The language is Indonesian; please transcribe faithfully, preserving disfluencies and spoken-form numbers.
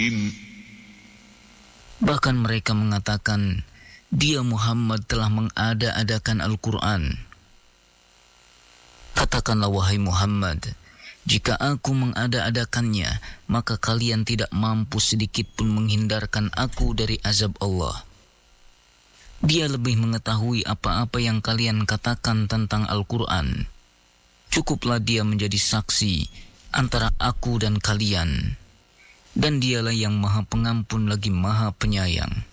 Bahkan mereka mengatakan, dia Muhammad telah mengada-adakan Al-Quran. Katakanlah wahai Muhammad, jika aku mengada-adakannya, maka kalian tidak mampu sedikit pun menghindarkan aku dari azab Allah. Dia lebih mengetahui apa-apa yang kalian katakan tentang Al-Quran. Cukuplah dia menjadi saksi antara aku dan kalian. Dan dialah yang maha pengampun lagi maha penyayang.